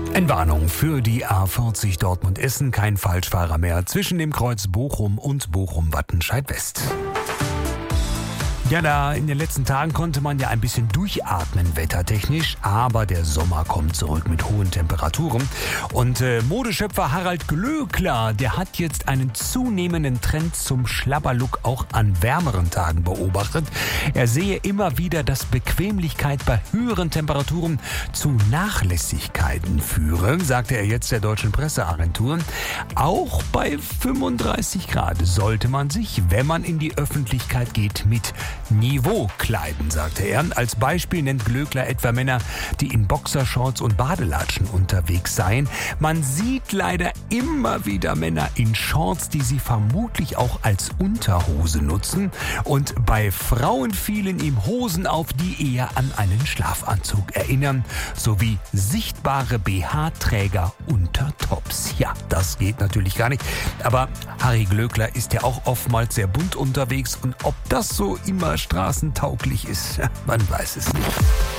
Entwarnung für die A40 Dortmund-Essen. Kein Falschfahrer mehr zwischen dem Kreuz Bochum und Bochum-Wattenscheid-West. Ja, da in den letzten Tagen konnte man ja ein bisschen durchatmen wettertechnisch, aber der Sommer kommt zurück mit hohen Temperaturen. Und Modeschöpfer Harald Glöckler, der hat jetzt einen zunehmenden Trend zum Schlabberlook auch an wärmeren Tagen beobachtet. Er sehe immer wieder, dass Bequemlichkeit bei höheren Temperaturen zu Nachlässigkeiten führe, sagte er jetzt der deutschen Presseagentur. Auch bei 35 Grad sollte man sich, wenn man in die Öffentlichkeit geht, mit Niveau kleiden, sagte er. Als Beispiel nennt Glöckler etwa Männer, die in Boxershorts und Badelatschen unterwegs seien. Man sieht leider immer wieder Männer in Shorts, die sie vermutlich auch als Unterhose nutzen. Und bei Frauen fielen ihm Hosen auf, die eher an einen Schlafanzug erinnern, sowie sichtbare BH-Träger unter Tops. Ja, das geht natürlich gar nicht. Aber Harry Glöckler ist ja auch oftmals sehr bunt unterwegs und ob das so immer straßentauglich ist, man weiß es nicht.